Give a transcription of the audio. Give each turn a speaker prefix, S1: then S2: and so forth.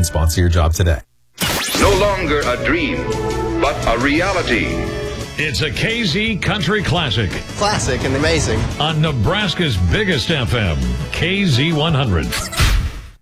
S1: and sponsor your job today.
S2: No longer a dream, but a reality.
S3: It's a KZ Country Classic.
S4: Classic and amazing.
S3: On Nebraska's biggest FM, KZ 100.